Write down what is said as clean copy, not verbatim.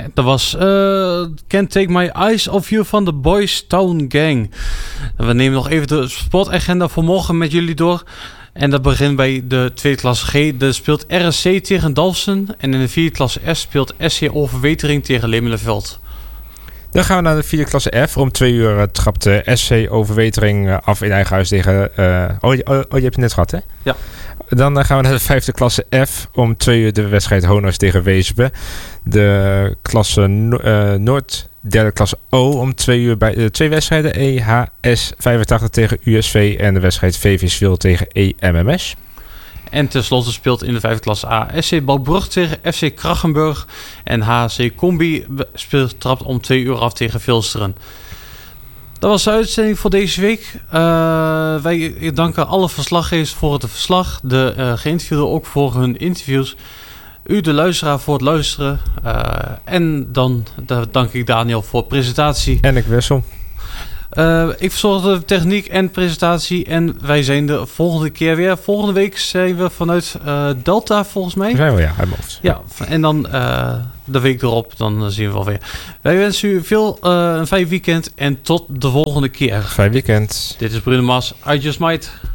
Dat was Can't Take My Eyes Off You van de Boys Town Gang. We nemen nog even de sportagenda voor morgen met jullie door. En dat begint bij de tweede klasse G. Er speelt RSC tegen Dalfsen. En in de vierde klasse S speelt SC Overwetering tegen Lemelenveld. Dan gaan we naar de vierde klasse F. Om 2 uur trapt de SC Overwetering af in eigen huis tegen... je hebt het net gehad, hè? Ja. Dan gaan we naar de vijfde klasse F. Om 2 uur de wedstrijd Honors tegen Weesp. De klasse Noord, derde klasse O. Om 2 uur bij de 2 wedstrijden. EHS 85 tegen USV. En de wedstrijd VV Zwiel tegen EMMS. En tenslotte speelt in de vijfde klasse A SC Balbrug tegen FC Krachenburg. En HC Combi trapt om 2 uur af tegen Vilsteren. Dat was de uitzending voor deze week. Wij danken alle verslaggevers voor het verslag. De geïnterviewden ook voor hun interviews. U, de luisteraar, voor het luisteren. En dan dank ik Daniel voor de presentatie. En ik wissel. Ik verzorg de techniek en presentatie. En wij zijn de volgende keer weer. Volgende week zijn we vanuit Delta, volgens mij. Zijn we, ja, uit mijn hoofd. Ja, en dan de week erop, dan zien we wel weer. Wij wensen u een fijn weekend en tot de volgende keer. Fijn weekend. Dit is Bruno Mas, I Just Might.